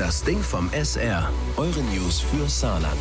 Das Ding vom SR. Eure News für Saarland.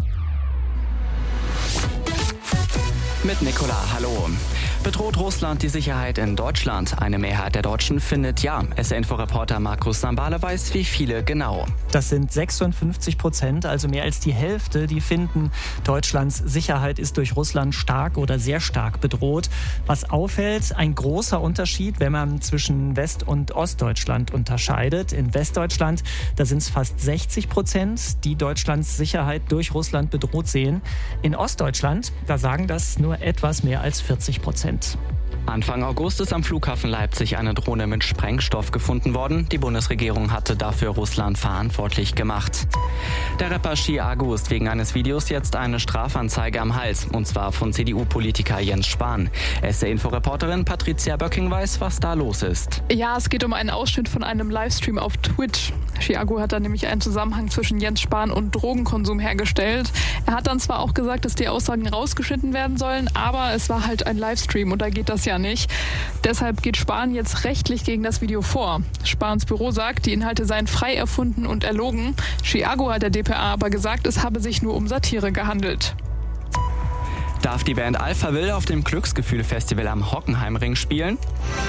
Mit Nicola, hallo. Bedroht Russland die Sicherheit in Deutschland? Eine Mehrheit der Deutschen findet ja. SR-Info-Reporter Markus Sambale weiß, wie viele genau. Das sind 56%, also mehr als die Hälfte, die finden, Deutschlands Sicherheit ist durch Russland stark oder sehr stark bedroht. Was auffällt, ein großer Unterschied, wenn man zwischen West- und Ostdeutschland unterscheidet. In Westdeutschland, da sind es fast 60%, die Deutschlands Sicherheit durch Russland bedroht sehen. In Ostdeutschland, da sagen das nur etwas mehr als 40%. Anfang August ist am Flughafen Leipzig eine Drohne mit Sprengstoff gefunden worden. Die Bundesregierung hatte dafür Russland verantwortlich gemacht. Der Rapper Chiago ist wegen eines Videos jetzt eine Strafanzeige am Hals. Und zwar von CDU-Politiker Jens Spahn. SR-Info-Reporterin Patricia Böcking weiß, was da los ist. Ja, es geht um einen Ausschnitt von einem Livestream auf Twitch. Chiago hat da nämlich einen Zusammenhang zwischen Jens Spahn und Drogenkonsum hergestellt. Er hat dann zwar auch gesagt, dass die Aussagen rausgeschnitten werden sollen, aber es war halt ein Livestream und da geht das ja nicht. Deshalb geht Spahn jetzt rechtlich gegen das Video vor. Spahns Büro sagt, die Inhalte seien frei erfunden und erlogen. Chiago hat der dpa aber gesagt, es habe sich nur um Satire gehandelt. Darf die Band Alphaville auf dem Glücksgefühl-Festival am Hockenheimring spielen?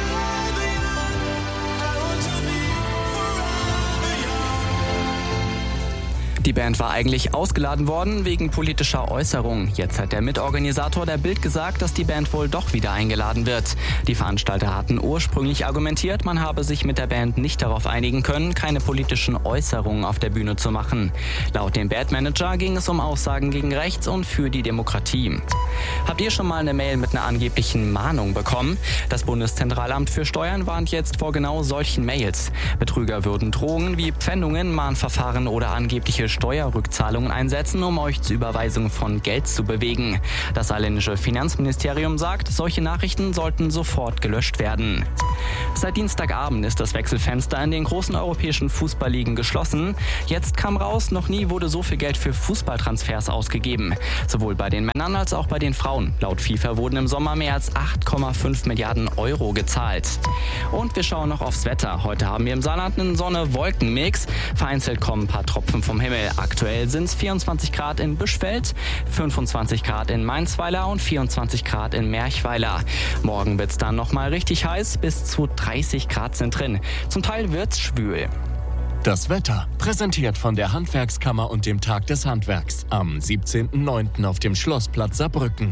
Die Band war eigentlich ausgeladen worden wegen politischer Äußerungen. Jetzt hat der Mitorganisator der Bild gesagt, dass die Band wohl doch wieder eingeladen wird. Die Veranstalter hatten ursprünglich argumentiert, man habe sich mit der Band nicht darauf einigen können, keine politischen Äußerungen auf der Bühne zu machen. Laut dem Bandmanager ging es um Aussagen gegen rechts und für die Demokratie. Habt ihr schon mal eine Mail mit einer angeblichen Mahnung bekommen? Das Bundeszentralamt für Steuern warnt jetzt vor genau solchen Mails. Betrüger würden Drohungen wie Pfändungen, Mahnverfahren oder angebliche Steuerrückzahlungen einsetzen, um euch zur Überweisung von Geld zu bewegen. Das saarländische Finanzministerium sagt, solche Nachrichten sollten sofort gelöscht werden. Seit Dienstagabend ist das Wechselfenster in den großen europäischen Fußballligen geschlossen. Jetzt kam raus, noch nie wurde so viel Geld für Fußballtransfers ausgegeben. Sowohl bei den Männern als auch bei den Frauen. Laut FIFA wurden im Sommer mehr als 8,5 Milliarden Euro gezahlt. Und wir schauen noch aufs Wetter. Heute haben wir im Saarland einen Sonne-Wolken-Mix. Vereinzelt kommen ein paar Tropfen vom Himmel. Aktuell sind es 24 Grad in Büschfeld, 25 Grad in Mainzweiler und 24 Grad in Merchweiler. Morgen wird es dann nochmal richtig heiß, bis zu 30 Grad sind drin. Zum Teil wird's schwül. Das Wetter, präsentiert von der Handwerkskammer und dem Tag des Handwerks am 17.09. auf dem Schlossplatz Saarbrücken.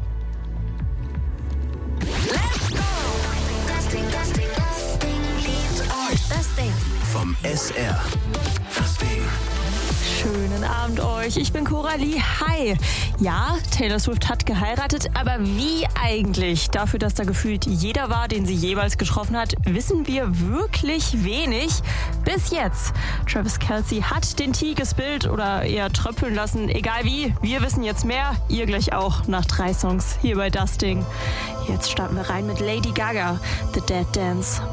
Das Ding Vom SR. Das Ding. Schönen Abend euch, ich bin Coralie. Hi. Ja, Taylor Swift hat geheiratet, aber wie eigentlich? Dafür, dass da gefühlt jeder war, den sie jeweils getroffen hat, wissen wir wirklich wenig. Bis jetzt. Travis Kelce hat den Tee gespillt oder eher tröpfeln lassen. Egal wie, wir wissen jetzt mehr. Ihr gleich auch nach 3 Songs hier bei Das Ding. Jetzt starten wir rein mit Lady Gaga, The Dead Dance.